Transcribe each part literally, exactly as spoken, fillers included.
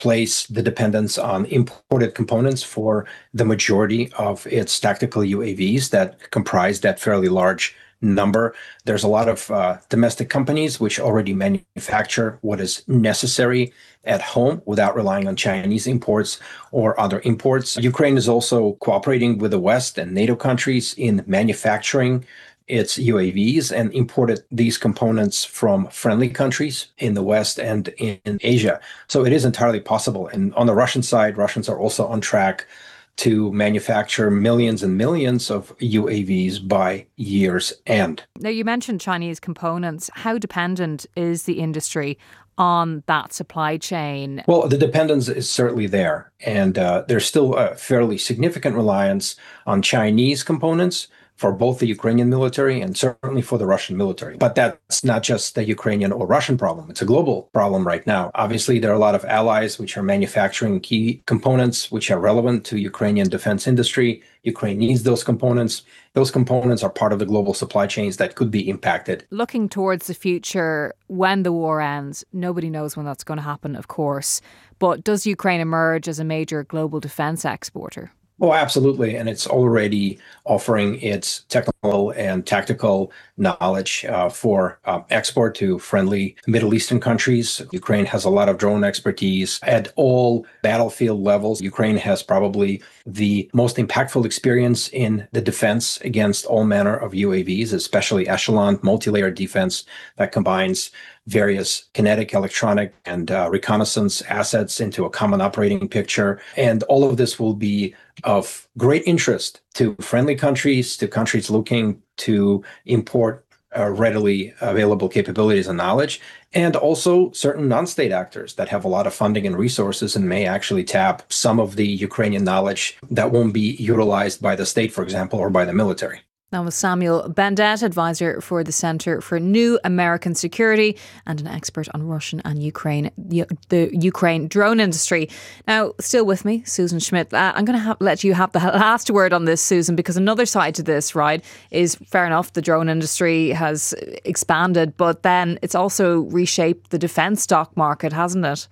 replace the dependence on imported components for the majority of its tactical U A Vs that comprise that fairly large number. There's a lot of uh, domestic companies which already manufacture what is necessary at home without relying on Chinese imports or other imports. Ukraine is also cooperating with the West and NATO countries in manufacturing its U A Vs and imported these components from friendly countries in the West and in Asia. So it is entirely possible. And on the Russian side, Russians are also on track to manufacture millions and millions of U A Vs by year's end. Now, you mentioned Chinese components. How dependent is the industry on that supply chain? Well, the dependence is certainly there. And uh, there's still a fairly significant reliance on Chinese components for both the Ukrainian military and certainly for the Russian military. But that's not just the Ukrainian or Russian problem. It's a global problem right now. Obviously, there are a lot of allies which are manufacturing key components which are relevant to Ukrainian defense industry. Ukraine needs those components. Those components are part of the global supply chains that could be impacted. Looking towards the future, when the war ends, nobody knows when that's going to happen, of course. But does Ukraine emerge as a major global defense exporter? Oh, absolutely. And it's already offering its technical and tactical knowledge uh, for uh, export to friendly Middle Eastern countries. Ukraine has a lot of drone expertise at all battlefield levels. Ukraine has probably the most impactful experience in the defense against all manner of U A Vs, especially echelon multi-layered defense that combines various kinetic, electronic, and uh, reconnaissance assets into a common operating picture. And all of this will be of great interest to friendly countries, to countries looking to import uh, readily available capabilities and knowledge, and also certain non-state actors that have a lot of funding and resources and may actually tap some of the Ukrainian knowledge that won't be utilized by the state, for example, or by the military. That was Samuel Bendet, advisor for the Centre for New American Security and an expert on Russian and Ukraine, the, the Ukraine drone industry. Now, still with me, Susan Schmidt. Uh, I'm going to have, let you have the last word on this, Susan, because another side to this, right, is fair enough, the drone industry has expanded, but then it's also reshaped the defence stock market, hasn't it?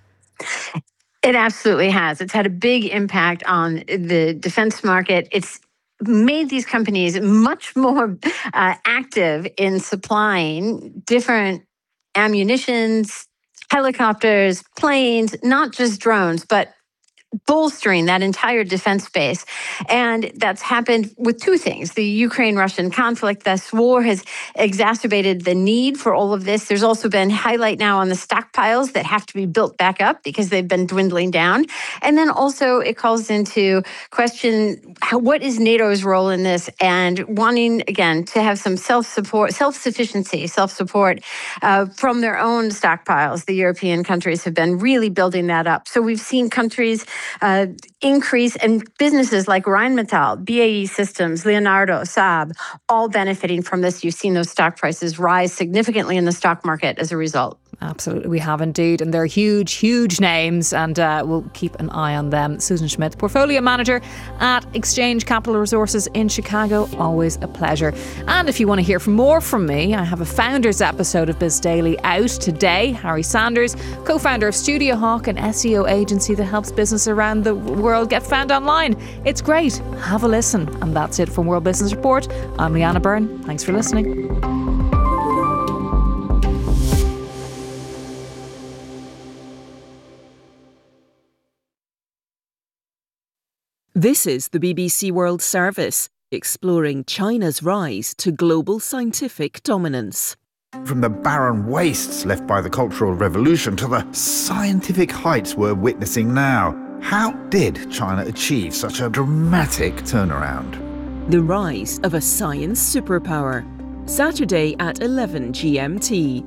It absolutely has. It's had a big impact on the defence market. It's made these companies much more uh, active in supplying different ammunitions, helicopters, planes, not just drones, but bolstering that entire defense base. And that's happened with two things. The Ukraine-Russian conflict, this war, has exacerbated the need for all of this. There's also been highlight now on the stockpiles that have to be built back up because they've been dwindling down. And then also it calls into question, how, what is NATO's role in this? And wanting, again, to have some self-support, self-sufficiency, self-support uh, from their own stockpiles. The European countries have been really building that up. So we've seen countries Uh, increase, and businesses like Rheinmetall, B A E Systems, Leonardo, Saab, all benefiting from this. You've seen those stock prices rise significantly in the stock market as a result. Absolutely, we have indeed. And they're huge, huge names, and uh, we'll keep an eye on them. Susan Schmidt, Portfolio Manager at Exchange Capital Resources in Chicago. Always a pleasure. And if you want to hear more from me, I have a Founders episode of Biz Daily out today. Harry Sanders, co-founder of Studio Hawk, an S E O agency that helps business around the world get found online. It's great. Have a listen. And that's it from World Business Report. I'm Leanna Byrne. Thanks for listening. This is the B B C World Service, exploring China's rise to global scientific dominance. From the barren wastes left by the Cultural Revolution to the scientific heights we're witnessing now, how did China achieve such a dramatic turnaround? The rise of a science superpower. Saturday at eleven G M T.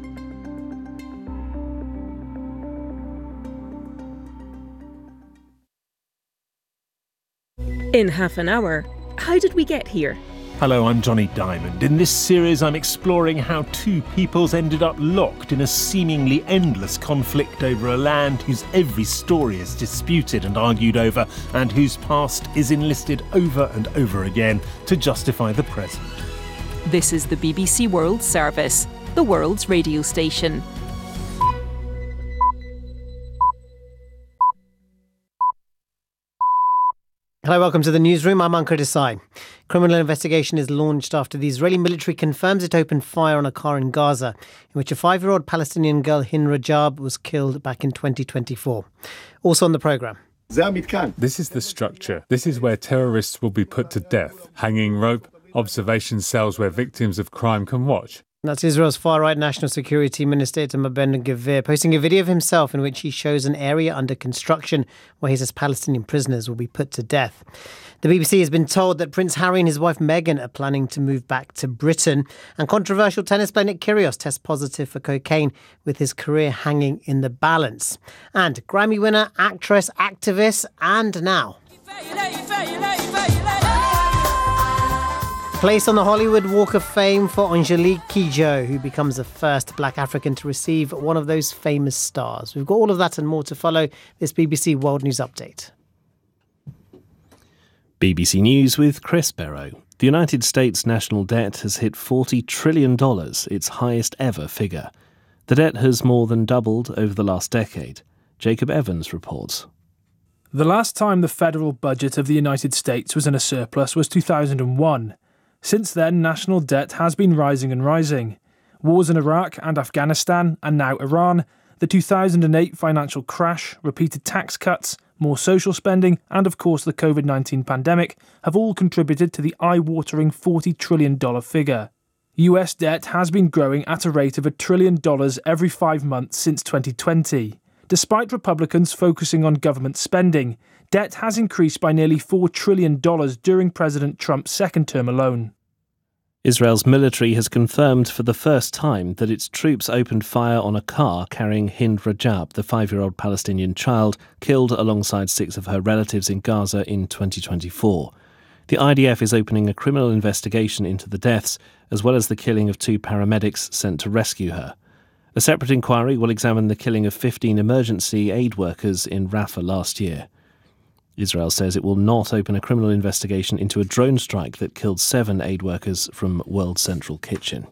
In half an hour, how did we get here? Hello, I'm Johnny Diamond. In this series, I'm exploring how two peoples ended up locked in a seemingly endless conflict over a land whose every story is disputed and argued over, and whose past is enlisted over and over again to justify the present. This is the B B C World Service, the world's radio station. Hello, welcome to the newsroom. I'm Ankur Desai. Criminal investigation is launched after the Israeli military confirms it opened fire on a car in Gaza, in which a five-year-old Palestinian girl, Hind Rajab, was killed back in twenty twenty-four. Also on the programme. This is the structure. This is where terrorists will be put to death. Hanging rope, observation cells where victims of crime can watch. That's Israel's far-right National Security Minister Itamar Ben-Gvir posting a video of himself in which he shows an area under construction where he says Palestinian prisoners will be put to death. The B B C has been told that Prince Harry and his wife Meghan are planning to move back to Britain. And controversial tennis player Nick Kyrgios tests positive for cocaine, with his career hanging in the balance. And Grammy winner, actress, activist, and now placed on the Hollywood Walk of Fame for Angelique Kidjo, who becomes the first black African to receive one of those famous stars. We've got all of that and more to follow this B B C World News Update. B B C News with Chris Barrow. The United States national debt has hit forty trillion dollars, its highest ever figure. The debt has more than doubled over the last decade. Jacob Evans reports. The last time the federal budget of the United States was in a surplus was two thousand one. Since then, national debt has been rising and rising. Wars in Iraq and Afghanistan, and now Iran, the two thousand eight financial crash, repeated tax cuts, more social spending, and of course the covid nineteen pandemic have all contributed to the eye-watering forty trillion dollars figure. U S debt has been growing at a rate of a trillion dollars every five months since twenty twenty. Despite Republicans focusing on government spending, debt has increased by nearly four trillion dollars during President Trump's second term alone. Israel's military has confirmed for the first time that its troops opened fire on a car carrying Hind Rajab, the five-year-old Palestinian child killed alongside six of her relatives in Gaza in twenty twenty-four. The I D F is opening a criminal investigation into the deaths, as well as the killing of two paramedics sent to rescue her. A separate inquiry will examine the killing of fifteen emergency aid workers in Rafah last year. Israel says it will not open a criminal investigation into a drone strike that killed seven aid workers from World Central Kitchen.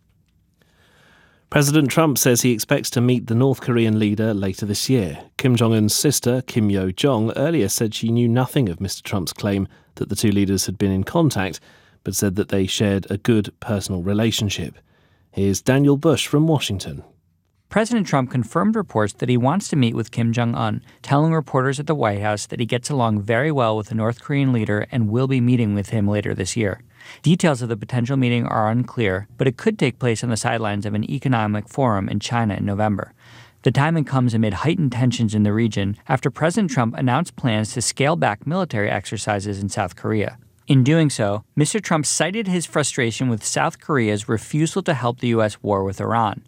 President Trump says he expects to meet the North Korean leader later this year. Kim Jong-un's sister, Kim Yo-jong, earlier said she knew nothing of Mister Trump's claim that the two leaders had been in contact, but said that they shared a good personal relationship. Here's Daniel Bush from Washington. President Trump confirmed reports that he wants to meet with Kim Jong-un, telling reporters at the White House that he gets along very well with the North Korean leader and will be meeting with him later this year. Details of the potential meeting are unclear, but it could take place on the sidelines of an economic forum in China in November. The timing comes amid heightened tensions in the region after President Trump announced plans to scale back military exercises in South Korea. In doing so, Mister Trump cited his frustration with South Korea's refusal to help the U S war with Iran.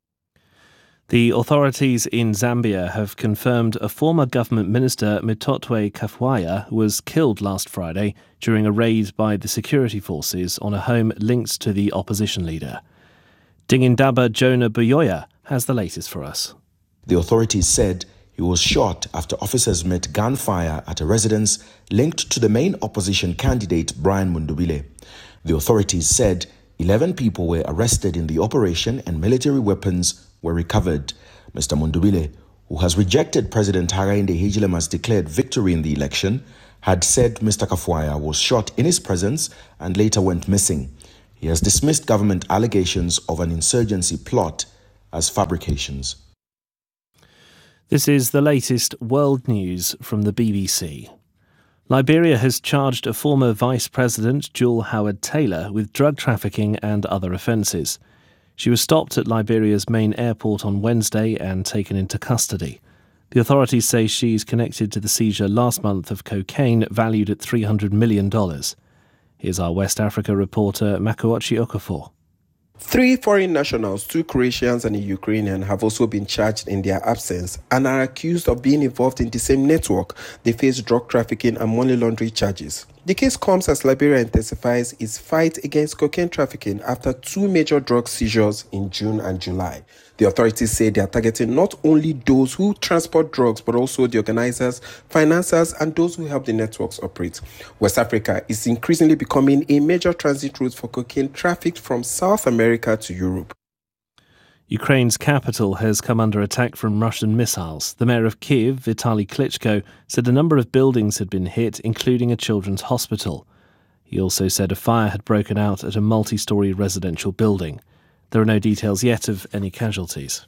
The authorities in Zambia have confirmed a former government minister, Mthotwe Kafwaya, was killed last Friday during a raid by the security forces on a home linked to the opposition leader. Dingindaba Jonah Buyoya has the latest for us. The authorities said he was shot after officers met gunfire at a residence linked to the main opposition candidate, Brian Mundubile. The authorities said eleven people were arrested in the operation and military weapons were recovered. Mister Mundubile, who has rejected President Hakainde Hichilema's declared victory in the election, had said Mister Kafwaya was shot in his presence and later went missing. He has dismissed government allegations of an insurgency plot as fabrications. This is the latest world news from the B B C. Liberia has charged a former Vice President, Jewel Howard-Taylor, with drug trafficking and other offences. She was stopped at Liberia's main airport on Wednesday and taken into custody. The authorities say she's connected to the seizure last month of cocaine valued at three hundred million dollars. Here's our West Africa reporter, Makuochi Okafor. Three foreign nationals, two Croatians and a Ukrainian, have also been charged in their absence and are accused of being involved in the same network. They face drug trafficking and money laundering charges. The case comes as Liberia intensifies its fight against cocaine trafficking after two major drug seizures in June and July. The authorities say they are targeting not only those who transport drugs, but also the organizers, financiers, and those who help the networks operate. West Africa is increasingly becoming a major transit route for cocaine trafficked from South America to Europe. Ukraine's capital has come under attack from Russian missiles. The mayor of Kyiv, Vitaly Klitschko, said a number of buildings had been hit, including a children's hospital. He also said a fire had broken out at a multi-storey residential building. There are no details yet of any casualties.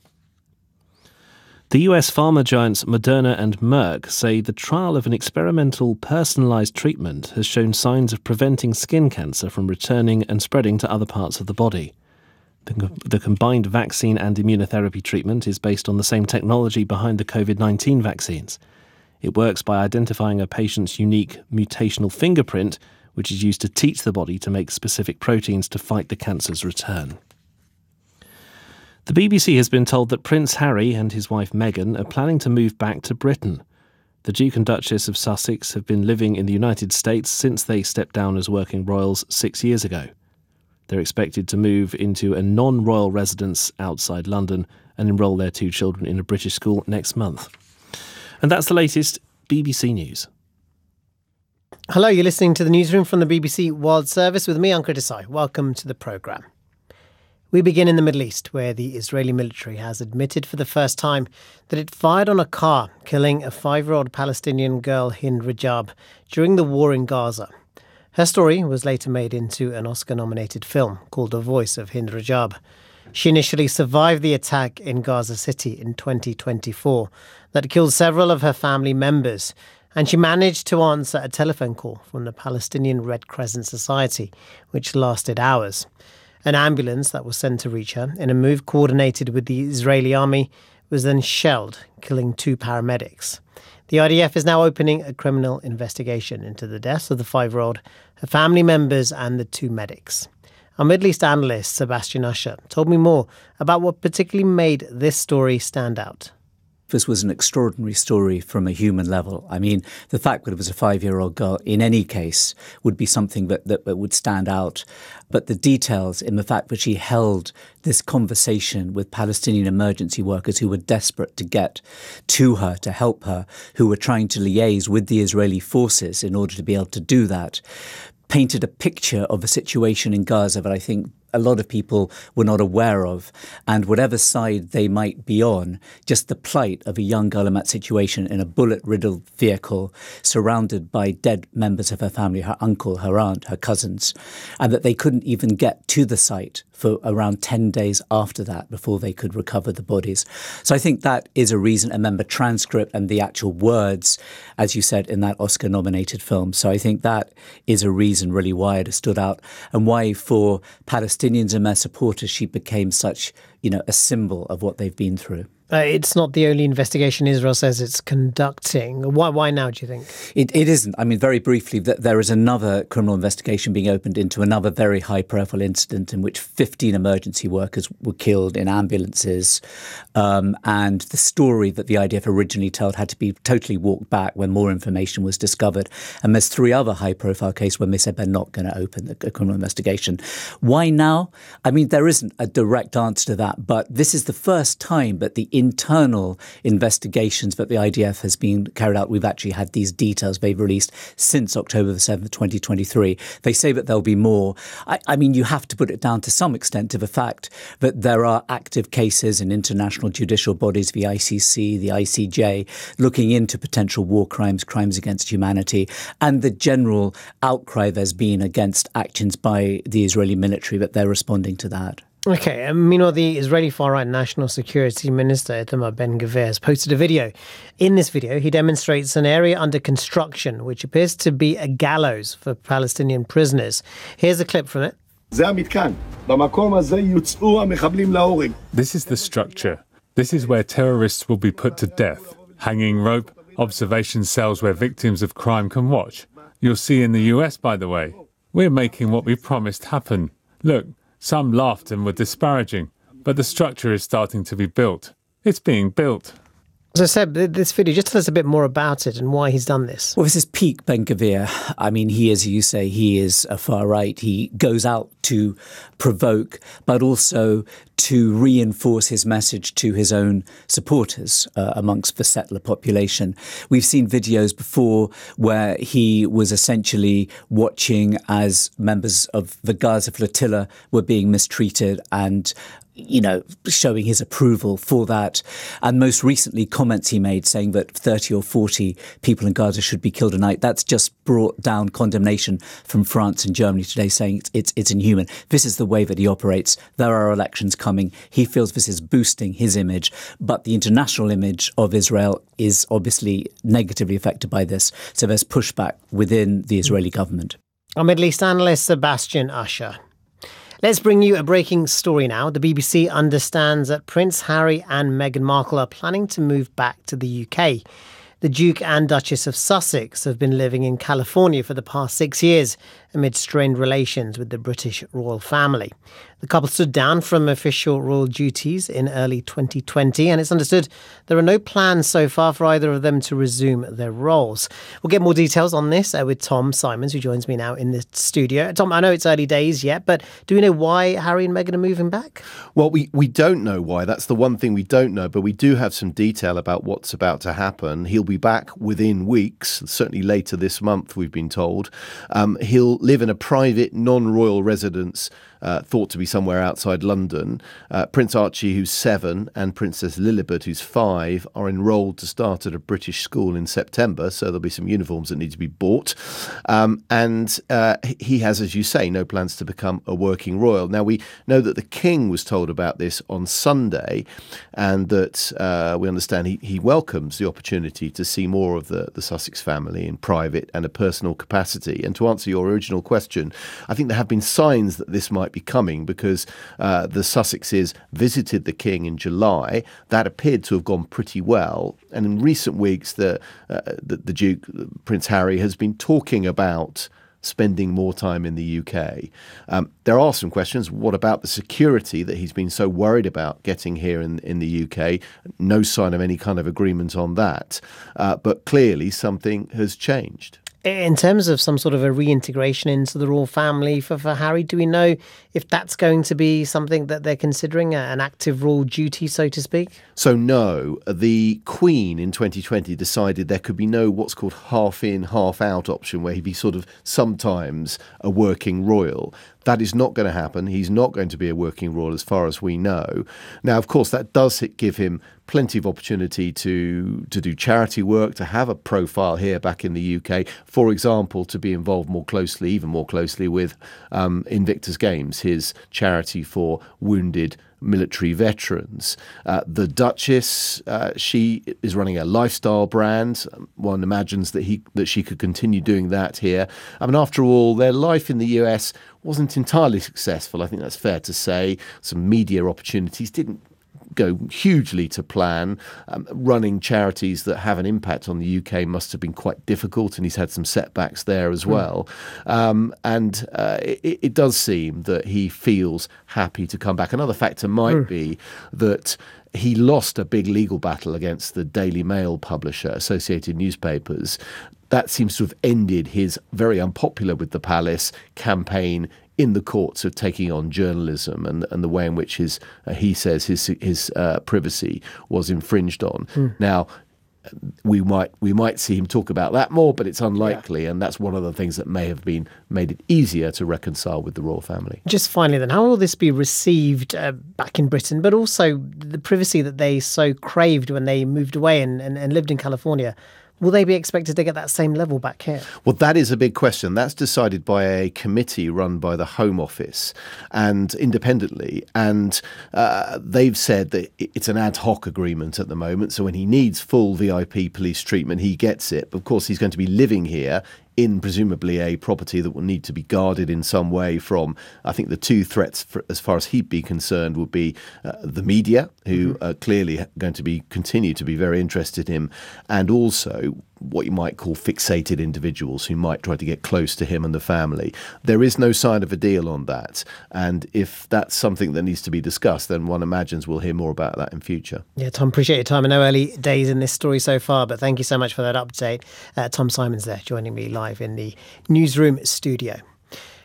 The U S pharma giants Moderna and Merck say the trial of an experimental personalised treatment has shown signs of preventing skin cancer from returning and spreading to other parts of the body. The, the combined vaccine and immunotherapy treatment is based on the same technology behind the covid nineteen vaccines. It works by identifying a patient's unique mutational fingerprint, which is used to teach the body to make specific proteins to fight the cancer's return. The B B C has been told that Prince Harry and his wife Meghan are planning to move back to Britain. The Duke and Duchess of Sussex have been living in the United States since they stepped down as working royals six years ago. They're expected to move into a non-royal residence outside London and enrol their two children in a British school next month. And that's the latest B B C News. Hello, you're listening to the newsroom from the B B C World Service with me, Ankur Desai. Welcome to the programme. We begin in the Middle East, where the Israeli military has admitted for the first time that it fired on a car, killing a five-year-old Palestinian girl, Hind Rajab, during the war in Gaza. Her story was later made into an Oscar-nominated film called The Voice of Hind Rajab. She initially survived the attack in Gaza City in twenty twenty-four that killed several of her family members, and she managed to answer a telephone call from the Palestinian Red Crescent Society, which lasted hours. An ambulance that was sent to reach her, in a move coordinated with the Israeli army, was then shelled, killing two paramedics. The I D F is now opening a criminal investigation into the deaths of the five-year-old, her family members and the two medics. Our Middle East analyst, Sebastian Usher, told me more about what particularly made this story stand out. This was an extraordinary story from a human level. I mean, the fact that it was a five-year-old girl, in any case, would be something that, that, that would stand out. But the details in the fact that she held this conversation with Palestinian emergency workers who were desperate to get to her, to help her, who were trying to liaise with the Israeli forces in order to be able to do that, painted a picture of a situation in Gaza that I think a lot of people were not aware of. And whatever side they might be on, just the plight of a young girl in that situation in a bullet-riddled vehicle, surrounded by dead members of her family, her uncle, her aunt, her cousins, and that they couldn't even get to the site for around ten days after that before they could recover the bodies. So I think that is a reason, and then the transcript and the actual words, as you said, in that Oscar-nominated film. So I think that is a reason really why it has stood out and why for Palestinians and their supporters she became such, you know, a symbol of what they've been through. Uh, it's not the only investigation Israel says it's conducting. Why Why now, do you think? It, it isn't. I mean, very briefly, th- there is another criminal investigation being opened into another very high-profile incident in which fifteen emergency workers were killed in ambulances. Um, and the story that the I D F originally told had to be totally walked back when more information was discovered. And there's three other high-profile cases where they said they're not going to open the criminal investigation. Why now? I mean, there isn't a direct answer to that, but this is the first time that the internal investigations that the I D F has been carried out, we've actually had these details they've released since October the seventh, twenty twenty-three. They say that there'll be more. I, I mean, you have to put it down to some extent to the fact that there are active cases in international judicial bodies, the I C C, the I C J, looking into potential war crimes, crimes against humanity, and the general outcry there's been against actions by the Israeli military, that they're responding to that. Okay, and meanwhile, the Israeli far-right National Security Minister Itamar Ben-Gvir has posted a video. In this video, he demonstrates an area under construction, which appears to be a gallows for Palestinian prisoners. Here's a clip from it. This is the structure. This is where terrorists will be put to death. Hanging rope, observation cells where victims of crime can watch. You'll see in the U S, by the way, we're making what we promised happen. Look, some laughed and were disparaging, but the structure is starting to be built. It's being built. As I said, this video, just tell us a bit more about it and why he's done this. Well, this is peak Ben-Gvir. I mean, he, as you say, he is a far right. He goes out to provoke, but also to reinforce his message to his own supporters uh, amongst the settler population. We've seen videos before where he was essentially watching as members of the Gaza flotilla were being mistreated and you know, showing his approval for that. And most recently, comments he made saying that thirty or forty people in Gaza should be killed a night. That's just brought down condemnation from France and Germany today, saying it's, it's, it's inhuman. This is the way that he operates. There are elections coming. He feels this is boosting his image. But the international image of Israel is obviously negatively affected by this. So there's pushback within the Israeli government. Our Middle East analyst, Sebastian Usher. Let's bring you a breaking story now. The B B C understands that Prince Harry and Meghan Markle are planning to move back to the U K. The Duke and Duchess of Sussex have been living in California for the past six years amid strained relations with the British royal family. The couple stood down from official royal duties in early twenty twenty, and it's understood there are no plans so far for either of them to resume their roles. We'll get more details on this uh, with Tom Simons, who joins me now in the studio. Tom, I know it's early days yet, but do we know why Harry and Meghan are moving back? Well, we, we don't know why. That's the one thing we don't know, but we do have some detail about what's about to happen. He'll be back within weeks, certainly later this month, we've been told. Um, he'll live in a private, non-royal residence Uh, thought to be somewhere outside London. Uh, Prince Archie, who's seven, and Princess Lilibet, who's five, are enrolled to start at a British school in September, so there'll be some uniforms that need to be bought. Um, and uh, he has, as you say, no plans to become a working royal. Now, we know that the King was told about this on Sunday, and that uh, we understand he, he welcomes the opportunity to see more of the, the Sussex family in private and a personal capacity. And to answer your original question, I think there have been signs that this might be coming, because uh, the Sussexes visited the King in July. That appeared to have gone pretty well. And in recent weeks, the, uh, the, the Duke, Prince Harry, has been talking about spending more time in the U K. Um, there are some questions. What about the security that he's been so worried about getting here in, in the U K? No sign of any kind of agreement on that. Uh, but clearly something has changed. In terms of some sort of a reintegration into the royal family for, for Harry, do we know if that's going to be something that they're considering, an active royal duty, so to speak? So no, the Queen in twenty twenty decided there could be no what's called half in, half out option, where he'd be sort of sometimes a working royal. That is not going to happen. He's not going to be a working royal as far as we know. Now, of course, that does give him plenty of opportunity to to do charity work, to have a profile here back in the U K. For example, to be involved more closely, even more closely with um, Invictus Games, his charity for wounded military veterans. Uh, the Duchess, uh, she is running a lifestyle brand. One imagines that he that she could continue doing that here. I mean, after all, their life in the U S wasn't entirely successful. I think that's fair to say. Some media opportunities didn't go hugely to plan. Um, running charities that have an impact on the U K must have been quite difficult, and he's had some setbacks there as well. Mm. Um, and uh, it, it does seem that he feels happy to come back. Another factor might mm. be that he lost a big legal battle against the Daily Mail publisher, Associated Newspapers. That seems to have ended his very unpopular with the palace campaign in the courts of taking on journalism and, and the way in which his uh, he says his his uh, privacy was infringed on. Mm. Now, we might we might see him talk about that more, but it's unlikely, yeah. and that's one of the things that may have been made it easier to reconcile with the royal family. Just finally, then, how will this be received uh, back in Britain, but also the privacy that they so craved when they moved away and, and, and lived in California? Will they be expected to get that same level back here? Well, that is a big question. That's decided by a committee run by the Home Office and independently. And uh, they've said that it's an ad hoc agreement at the moment. So when he needs full V I P police treatment, he gets it. But of course, he's going to be living here in presumably a property that will need to be guarded in some way from, I think the two threats, for, as far as he'd be concerned, would be uh, the media, who mm-hmm. are clearly going to be continue to be very interested in him, and also what you might call fixated individuals who might try to get close to him and the family. There is no sign of a deal on that. And if that's something that needs to be discussed, then one imagines we'll hear more about that in future. Yeah, Tom, appreciate your time. I know early days in this story so far, but thank you so much for that update. Uh, Tom Simons there joining me live in the newsroom studio.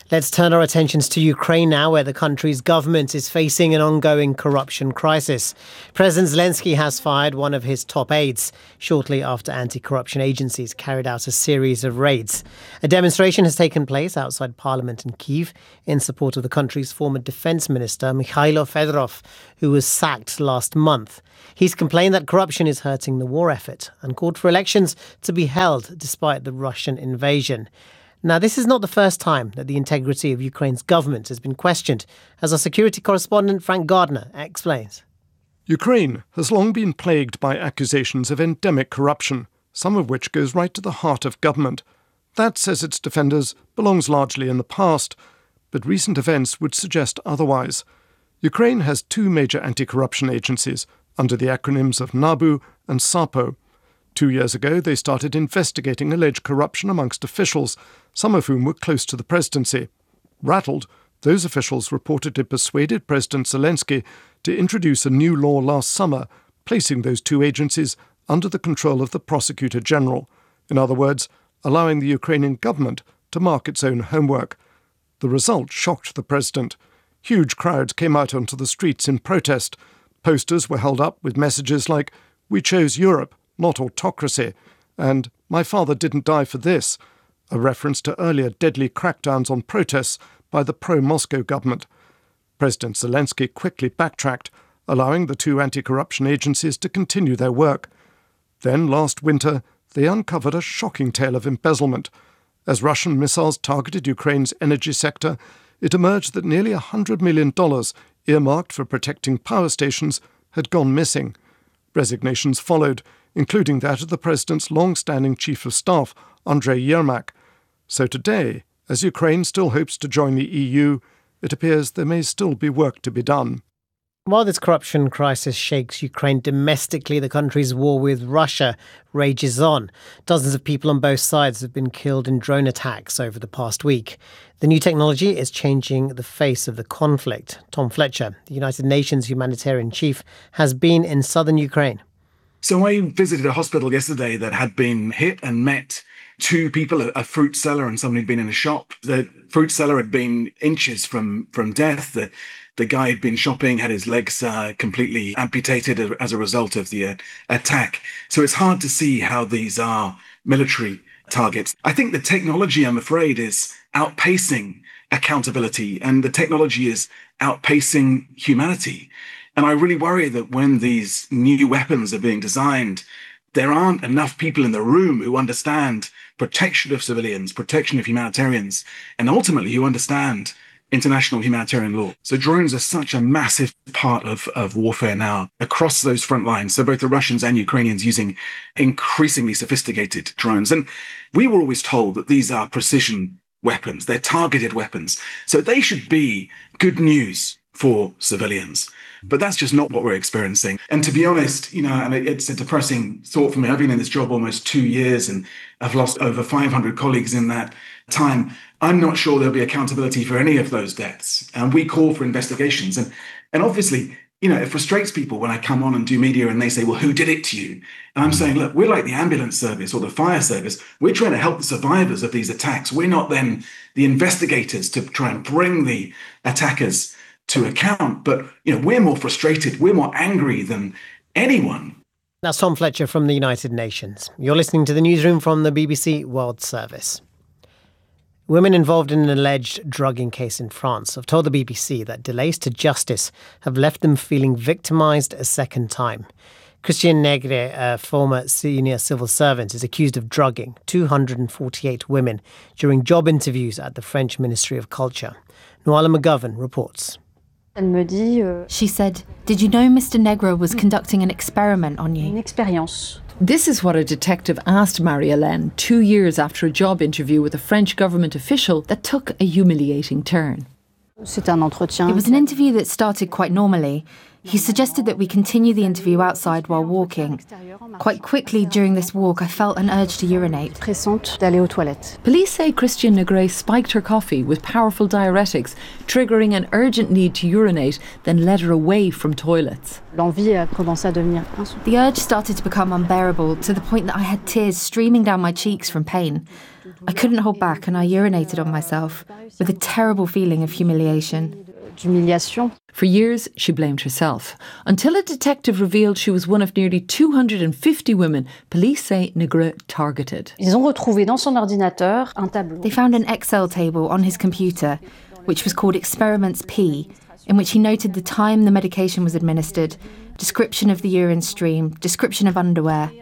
Let's turn our attentions to Ukraine now, where the country's government is facing an ongoing corruption crisis. President Zelensky has fired one of his top aides shortly after anti-corruption agencies carried out a series of raids. A demonstration has taken place outside Parliament in Kyiv in support of the country's former defence minister, Mikhailo Fedorov, who was sacked last month. He's complained that corruption is hurting the war effort and called for elections to be held despite the Russian invasion. Now, this is not the first time that the integrity of Ukraine's government has been questioned, as our security correspondent Frank Gardner explains. Ukraine has long been plagued by accusations of endemic corruption, some of which goes right to the heart of government. That, says its defenders, belongs largely in the past, but recent events would suggest otherwise. Ukraine has two major anti-corruption agencies under the acronyms of NABU and SAPO. Two years ago, they started investigating alleged corruption amongst officials, some of whom were close to the presidency. Rattled, those officials reportedly persuaded President Zelensky to introduce a new law last summer, placing those two agencies under the control of the Prosecutor General. In other words, allowing the Ukrainian government to mark its own homework. The result shocked the president. Huge crowds came out onto the streets in protest. Posters were held up with messages like, "We chose Europe, not autocracy," and "My father didn't die for this," a reference to earlier deadly crackdowns on protests by the pro-Moscow government. President Zelensky quickly backtracked, allowing the two anti-corruption agencies to continue their work. Then, last winter, they uncovered a shocking tale of embezzlement. As Russian missiles targeted Ukraine's energy sector, it emerged that nearly one hundred million dollars earmarked for protecting power stations had gone missing. Resignations followed, including that of the president's long-standing chief of staff, Andrei Yermak. So today, as Ukraine still hopes to join the E U, it appears there may still be work to be done. While this corruption crisis shakes Ukraine domestically, the country's war with Russia rages on. Dozens of people on both sides have been killed in drone attacks over the past week. The new technology is changing the face of the conflict. Tom Fletcher, the United Nations humanitarian chief, has been in southern Ukraine. So I visited a hospital yesterday that had been hit and met two people, a, a fruit seller and somebody had been in a shop. The fruit seller had been inches from, from death. The, the guy had been shopping, had his legs uh, completely amputated as a result of the uh, attack. So it's hard to see how these are military targets. I think the technology, I'm afraid, is outpacing accountability, and the technology is outpacing humanity. And I really worry that when these new weapons are being designed, there aren't enough people in the room who understand protection of civilians, protection of humanitarians, and ultimately who understand international humanitarian law. So drones are such a massive part of, of warfare now across those front lines. So both the Russians and Ukrainians using increasingly sophisticated drones. And we were always told that these are precision weapons. They're targeted weapons. So they should be good news for civilians. But that's just not what we're experiencing. And to be honest, you know, and it's a depressing thought for me. I've been in this job almost two years and I've lost over five hundred colleagues in that time. I'm not sure there'll be accountability for any of those deaths. And we call for investigations. And, and obviously, you know, it frustrates people when I come on and do media and they say, well, who did it to you? And I'm saying, look, we're like the ambulance service or the fire service. We're trying to help the survivors of these attacks. We're not then the investigators to try and bring the attackers to account. But, you know, we're more frustrated. We're more angry than anyone. That's Tom Fletcher from the United Nations. You're listening to the newsroom from the B B C World Service. Women involved in an alleged drugging case in France have told the B B C that delays to justice have left them feeling victimised a second time. Christiane Negre, a former senior civil servant, is accused of drugging two hundred forty-eight women during job interviews at the French Ministry of Culture. Noala McGovern reports. She said, "Did you know Mister Negro was conducting an experiment on you?" This is what a detective asked Marie-Hélène two years after a job interview with a French government official that took a humiliating turn. It was an interview that started quite normally. He suggested that we continue the interview outside while walking. Quite quickly during this walk, I felt an urge to urinate. Police say Christiane Negre spiked her coffee with powerful diuretics, triggering an urgent need to urinate, then led her away from toilets. The urge started to become unbearable to the point that I had tears streaming down my cheeks from pain. I couldn't hold back and I urinated on myself with a terrible feeling of humiliation. For years, she blamed herself, until a detective revealed she was one of nearly two hundred fifty women police say Negre targeted. They found an Excel table on his computer, which was called Experiments P, in which he noted the time the medication was administered, description of the urine stream, description of underwear.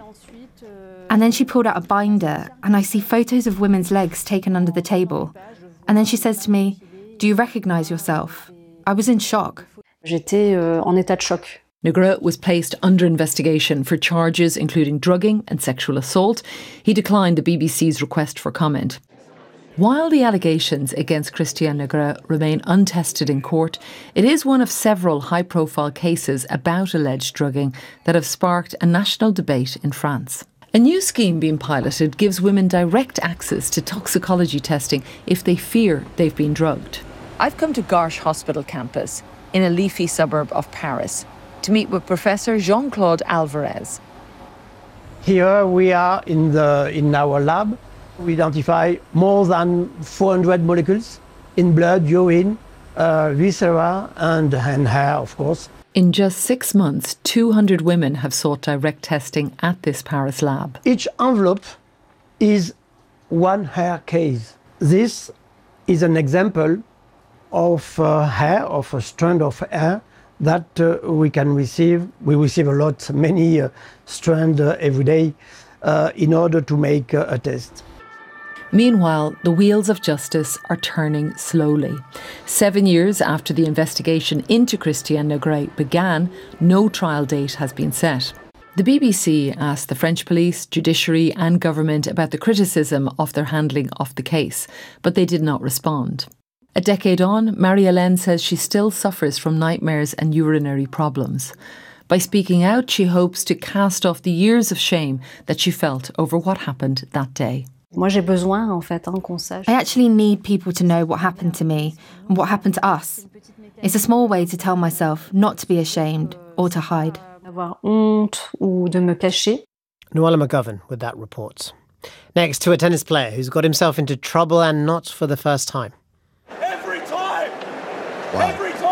And then she pulled out a binder, and I see photos of women's legs taken under the table. And then she says to me, "Do you recognise yourself?" I was in shock. J'étais en état de choc. Negre was placed under investigation for charges including drugging and sexual assault. He declined the B B C's request for comment. While the allegations against Christian Negre remain untested in court, it is one of several high-profile cases about alleged drugging that have sparked a national debate in France. A new scheme being piloted gives women direct access to toxicology testing if they fear they've been drugged. I've come to Garches Hospital campus in a leafy suburb of Paris to meet with Professor Jean-Claude Alvarez. Here we are in, the, in our lab. We identify more than four hundred molecules in blood, urine, uh, viscera and, and hair, of course. In just six months, two hundred women have sought direct testing at this Paris lab. Each envelope is one hair case. This is an example of uh, hair, of a strand of hair that uh, we can receive. We receive a lot, many uh, strands uh, every day uh, in order to make uh, a test. Meanwhile, the wheels of justice are turning slowly. Seven years after the investigation into Christian Negre began, no trial date has been set. The B B C asked the French police, judiciary and government about the criticism of their handling of the case, but they did not respond. A decade on, Marie-Hélène says she still suffers from nightmares and urinary problems. By speaking out, she hopes to cast off the years of shame that she felt over what happened that day. I actually need people to know what happened to me and what happened to us. It's a small way to tell myself not to be ashamed or to hide. Noella McGovern with that report. Next, to a tennis player who's got himself into trouble and not for the first time. Every time! Wow. Every time!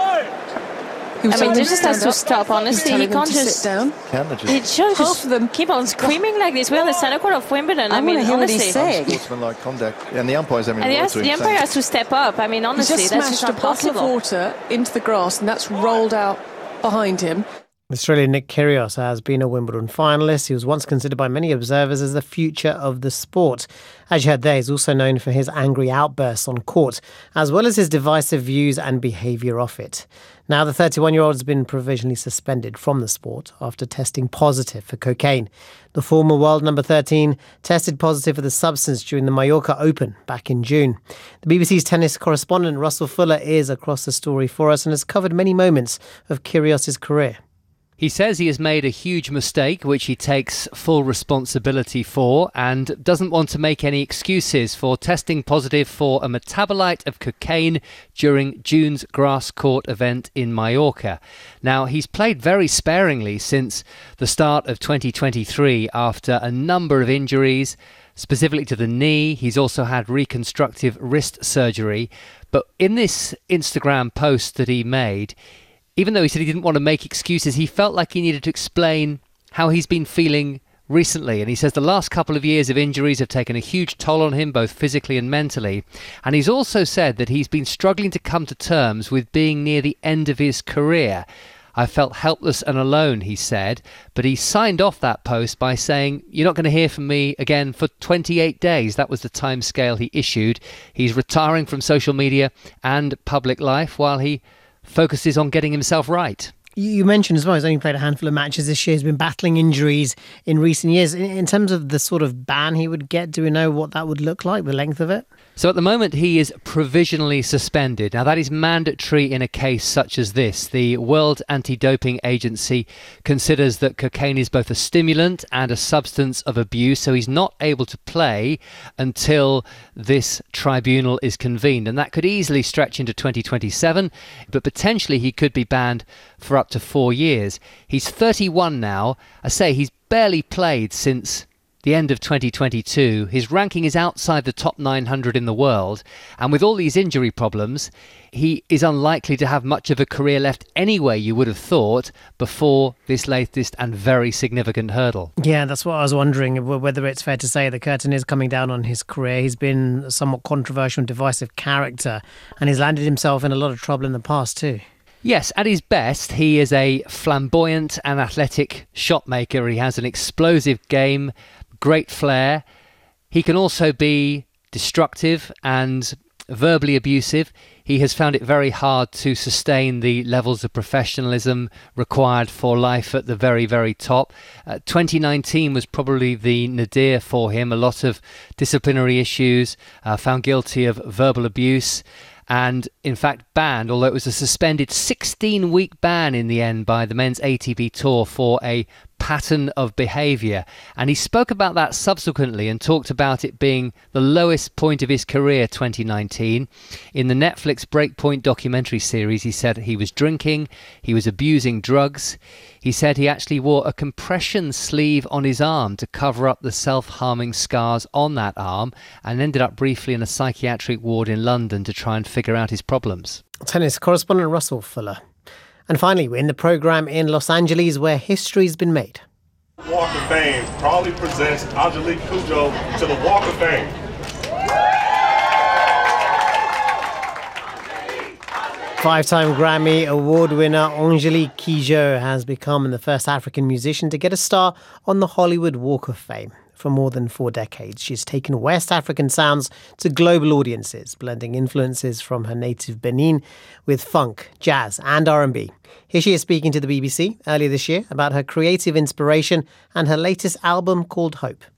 I mean, this just has to stop, honestly. He can't just... Can It shows half of them keep on screaming like this. We're on the center court of Wimbledon. I, I mean, honestly. Unsportsmanlike conduct. And the umpires having and yes, the umpire has to step up. I mean, honestly, he just that's just smashed a bottle of water into the grass and that's rolled out behind him. Australian Nick Kyrgios has been a Wimbledon finalist. He was once considered by many observers as the future of the sport. As you heard there, he's also known for his angry outbursts on court, as well as his divisive views and behaviour off it. Now, the thirty-one-year-old has been provisionally suspended from the sport after testing positive for cocaine. The former world number thirteen tested positive for the substance during the Mallorca Open back in June. The B B C's tennis correspondent Russell Fuller is across the story for us and has covered many moments of Kyrgios' career. He says he has made a huge mistake, which he takes full responsibility for, and doesn't want to make any excuses for testing positive for a metabolite of cocaine during June's grass court event in Mallorca. Now, he's played very sparingly since the start of twenty twenty-three after a number of injuries, specifically to the knee. He's also had reconstructive wrist surgery. But in this Instagram post that he made, even though he said he didn't want to make excuses, he felt like he needed to explain how he's been feeling recently. And he says the last couple of years of injuries have taken a huge toll on him, both physically and mentally. And he's also said that he's been struggling to come to terms with being near the end of his career. I felt helpless and alone, he said, but he signed off that post by saying, "You're not going to hear from me again for twenty-eight days. That was the time scale he issued. He's retiring from social media and public life while he focuses on getting himself right. You mentioned as well, he's only played a handful of matches this year. He's been battling injuries in recent years. In terms of the sort of ban he would get, do we know what that would look like, the length of it? So at the moment, he is provisionally suspended. Now, that is mandatory in a case such as this. The World Anti-Doping Agency considers that cocaine is both a stimulant and a substance of abuse, so he's not able to play until this tribunal is convened. And that could easily stretch into twenty twenty-seven, but potentially he could be banned for up to four years. He's thirty-one now. I say he's barely played since the end of twenty twenty-two, his ranking is outside the top nine hundred in the world. And with all these injury problems, he is unlikely to have much of a career left anyway, you would have thought, before this latest and very significant hurdle. Yeah, that's what I was wondering, whether it's fair to say the curtain is coming down on his career. He's been a somewhat controversial and divisive character, and he's landed himself in a lot of trouble in the past too. Yes, at his best, he is a flamboyant and athletic shot maker. He has an explosive game, great flair. He can also be destructive and verbally abusive. He has found it very hard to sustain the levels of professionalism required for life at the very, very top. Uh, twenty nineteen was probably the nadir for him. A lot of disciplinary issues, uh, found guilty of verbal abuse, and in fact banned, although it was a suspended sixteen-week ban in the end by the men's A T P Tour for a pattern of behaviour. And he spoke about that subsequently and talked about it being the lowest point of his career, twenty nineteen. In the Netflix Breakpoint documentary series, he said he was drinking, he was abusing drugs. He said he actually wore a compression sleeve on his arm to cover up the self-harming scars on that arm, and ended up briefly in a psychiatric ward in London to try and figure out his problems. Tennis correspondent Russell Fuller. And finally, we're in the programme in Los Angeles where history's been made. Walk of Fame proudly presents Angelique Kidjo to the Walk of Fame. Five-time Grammy Award winner Angelique Kidjo has become the first African musician to get a star on the Hollywood Walk of Fame. For more than four decades, she's taken West African sounds to global audiences, blending influences from her native Benin with funk, jazz and R and B. Here she is speaking to the B B C earlier this year about her creative inspiration and her latest album called Hope.